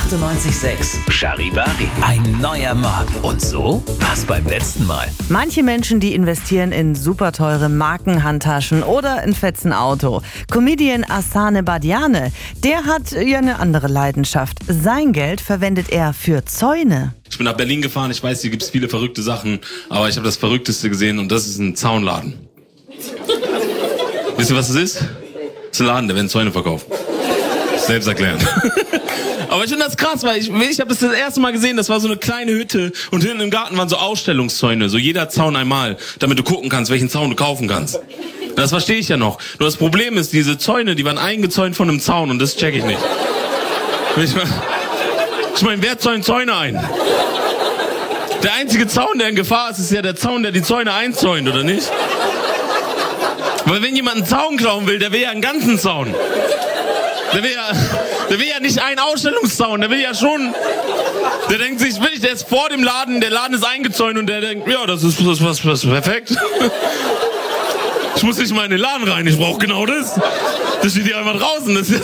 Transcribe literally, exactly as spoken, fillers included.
achtundneunzig Komma sechs Charivari. Ein neuer Mob. Und so war's beim letzten Mal. Manche Menschen, die investieren in super teure Markenhandtaschen oder ein fetzen Auto. Comedian Asane Badiane, der hat ja eine andere Leidenschaft. Sein Geld verwendet er für Zäune. Ich bin nach Berlin gefahren, ich weiß, hier gibt's viele verrückte Sachen, aber ich habe das Verrückteste gesehen und das ist ein Zaunladen. Wisst ihr, was das ist? Das ist ein Laden, der werden Zäune verkauft. Selbst erklären. Aber ich finde das krass, weil ich, ich habe das das erste Mal gesehen, das war so eine kleine Hütte und hinten im Garten waren so Ausstellungszäune, so jeder Zaun einmal, damit du gucken kannst, welchen Zaun du kaufen kannst. Das verstehe ich ja noch. Nur das Problem ist, diese Zäune, die waren eingezäunt von einem Zaun und das check ich nicht. Ich meine, ich mein, wer zäunt Zäune ein? Der einzige Zaun, der in Gefahr ist, ist ja der Zaun, der die Zäune einzäunt, oder nicht? Weil wenn jemand einen Zaun klauen will, der will ja einen ganzen Zaun. Der will ja, der will ja nicht einen Ausstellungszaun, der will ja schon, der denkt sich, will ich, der ist vor dem Laden, der Laden ist eingezäunt und der denkt, ja, das ist das, was, was, perfekt. Ich muss nicht mal in den Laden rein, ich brauche genau das. Das steht hier einfach draußen, das ist